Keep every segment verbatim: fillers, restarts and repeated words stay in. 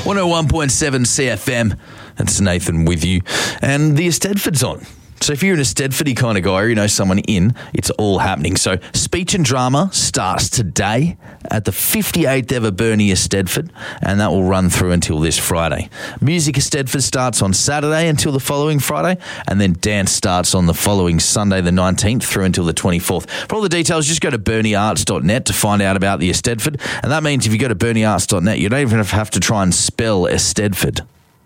one oh one point seven C F M. That's Nathan with you. And the Eisteddfod's on. So if you're an Eisteddfody kind of guy or you know someone in, it's all happening. So speech and drama starts today at the fifty-eighth ever Bernie Eisteddfod, and that will run through until this Friday. Music Eisteddfod starts on Saturday until the following Friday, and then dance starts on the following Sunday the nineteenth through until the twenty-fourth. For all the details, just go to bernie arts dot net to find out about the Eisteddfod, and that means if you go to bernie arts dot net, you don't even have to try and spell Eisteddfod.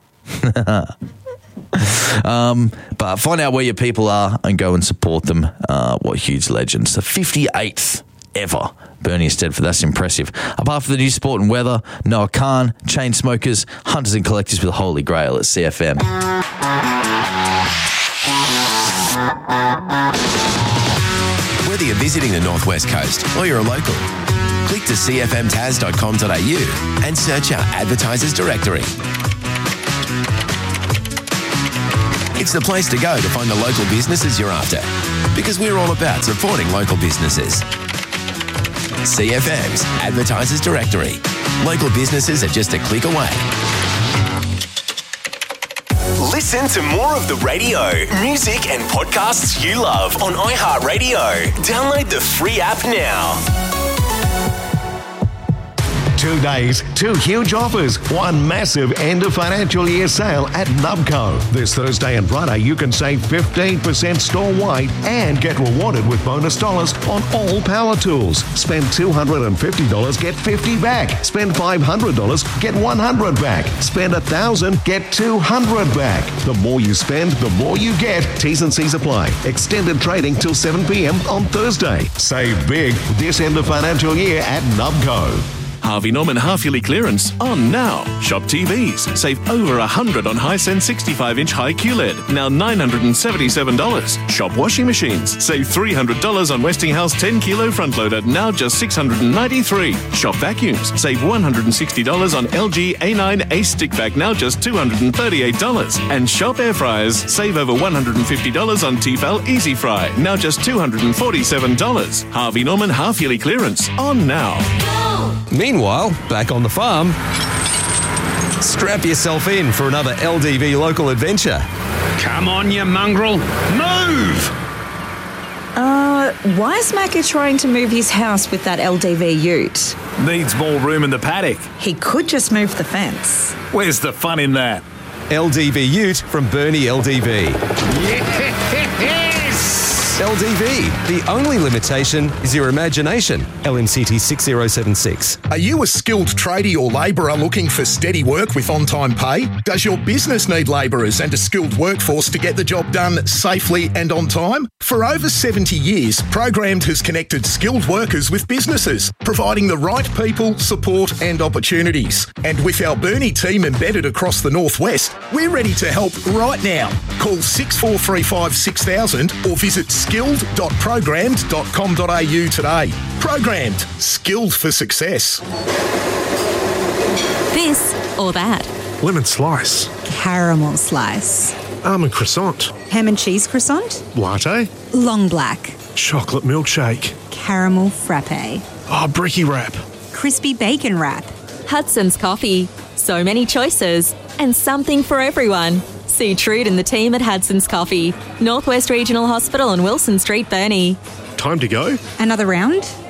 um, but find out where your people are and go and support them. Uh, what huge legends. The fifty-eighth ever Bernie Eisteddfod. That's impressive. Apart from the new sport and weather, Noah Khan, Chainsmokers, Hunters and Collectors with Holy Grail at C F M. Whether you're visiting the Northwest Coast or you're a local, click to c f m tas dot com dot a u and search our advertisers directory. It's the place to go to find the local businesses you're after, because we're all about supporting local businesses. C F M's Advertisers Directory. Local businesses are just a click away. Listen to more of the radio, music and podcasts you love on iHeartRadio. Download the free app now. Two days, two huge offers, one massive end of financial year sale at Nubco. This Thursday and Friday, you can save fifteen percent store-wide and get rewarded with bonus dollars on all power tools. Spend two hundred fifty dollars, get fifty dollars back. Spend five hundred dollars, get one hundred dollars back. Spend one thousand dollars, get two hundred dollars back. The more you spend, the more you get. T's and C's apply. Extended trading till seven p.m. on Thursday. Save big this end of financial year at Nubco. Harvey Norman half-yearly clearance on now. Shop T Vs. Save over one hundred dollars on Hisense sixty-five inch high Q L E D. Now nine hundred seventy-seven dollars. Shop washing machines. Save three hundred dollars on Westinghouse ten kilo front loader. Now just six hundred ninety-three dollars. Shop vacuums. Save one hundred sixty dollars on L G A nine Ace Stick Vac. Now just two hundred thirty-eight dollars. And shop air fryers. Save over one hundred fifty dollars on Tefal Easy Fry. Now just two hundred forty-seven dollars. Harvey Norman half-yearly clearance on now. Meanwhile, back on the farm, strap yourself in for another L D V local adventure. Come on, you mongrel. Move! Uh, why is Macca trying to move his house with that L D V ute? Needs more room in the paddock. He could just move the fence. Where's the fun in that? L D V Ute from Bernie L D V. Yes! L D V. The only limitation is your imagination. L M C T six zero seven six. Are you a skilled tradie or labourer looking for steady work with on-time pay? Does your business need labourers and a skilled workforce to get the job done safely and on time? For over seventy years, Programmed has connected skilled workers with businesses, providing the right people, support and opportunities. And with our Bernie team embedded across the Northwest, we're ready to help right now. Call six four three five six thousand or visit skilled dot programmed dot com dot a u today. Programmed. Skilled for success. This or that. Lemon slice. Caramel slice. Almond croissant. Ham and cheese croissant. Latte. Long black. Chocolate milkshake. Caramel frappe. Oh, bricky wrap. Crispy bacon wrap. Hudson's Coffee. So many choices and something for everyone. See Trude and the team at Hudson's Coffee, Northwest Regional Hospital on Wilson Street, Burnie. Time to go? Another round?